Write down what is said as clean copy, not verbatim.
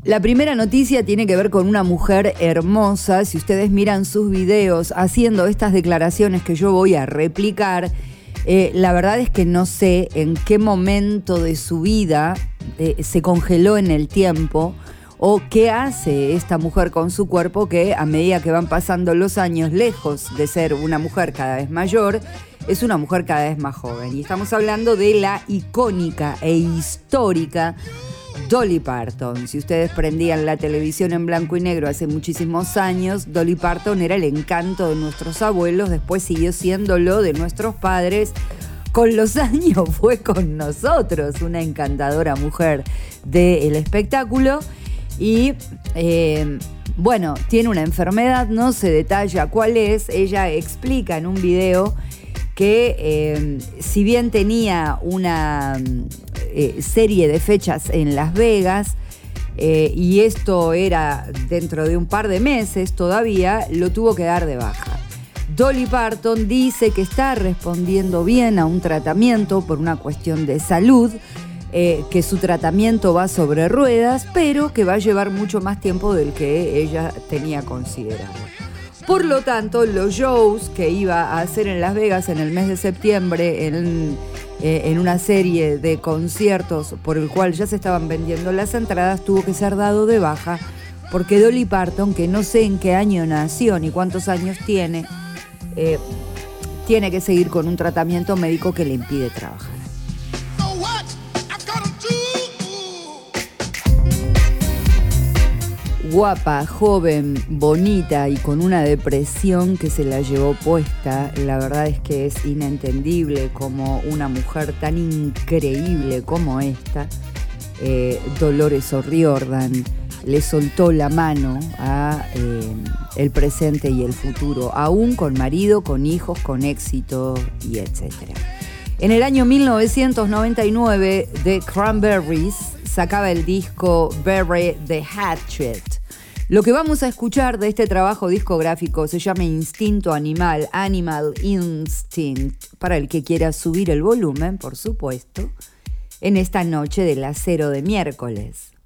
La primera noticia tiene que ver con una mujer hermosa. Si ustedes miran sus videos haciendo estas declaraciones que yo voy a replicar, la verdad es que no sé en qué momento de su vida se congeló en el tiempo o qué hace esta mujer con su cuerpo que a medida que van pasando los años, lejos de ser una mujer cada vez mayor, es una mujer cada vez más joven. Y estamos hablando de la icónica e histórica Dolly Parton. Si ustedes prendían la televisión en blanco y negro hace muchísimos años, Dolly Parton era el encanto de nuestros abuelos, después siguió siéndolo de nuestros padres. Con los años fue con nosotros una encantadora mujer del espectáculo y bueno, tiene una enfermedad, no se detalla cuál es. Ella explica en un video que si bien tenía una serie de fechas en Las Vegas y esto era dentro de un par de meses todavía, lo tuvo que dar de baja. Dolly Parton dice que está respondiendo bien a un tratamiento por una cuestión de salud, que su tratamiento va sobre ruedas, pero que va a llevar mucho más tiempo del que ella tenía considerado. Por lo tanto, los shows que iba a hacer en Las Vegas en el mes de septiembre, en una serie de conciertos por el cual ya se estaban vendiendo las entradas, tuvo que ser dado de baja porque Dolly Parton, que no sé en qué año nació ni cuántos años tiene que seguir con un tratamiento médico que le impide trabajar. Guapa, joven, bonita y con una depresión que se la llevó puesta. La verdad es que es inentendible cómo una mujer tan increíble como esta, Dolores O'Riordan, le soltó la mano a el presente y el futuro, aún con marido, con hijos, con éxito y etcétera. En el año 1999, The Cranberries sacaba el disco Bury the Hatchet. Lo que vamos a escuchar de este trabajo discográfico se llama Instinto Animal, Animal Instinct, para el que quiera subir el volumen, por supuesto, en esta noche del acero de miércoles.